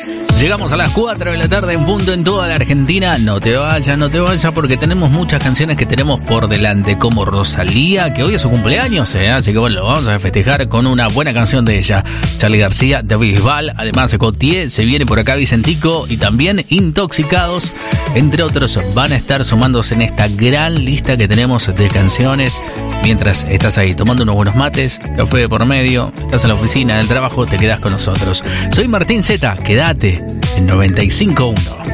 Llegamos a las 4 de la tarde en punto en toda la Argentina. No te vayas porque tenemos muchas canciones que tenemos por delante, como Rosalía, que hoy es su cumpleaños, así que bueno, lo vamos a festejar con una buena canción de ella. Charly García, David Bisbal, además Cotier, se viene por acá Vicentico y también Intoxicados, entre otros, van a estar sumándose en esta gran lista que tenemos de canciones. Mientras estás ahí tomando unos buenos mates, café de por medio, estás en la oficina, en el trabajo, te quedás con nosotros. Soy Martín Zeta, quédate en 95.1.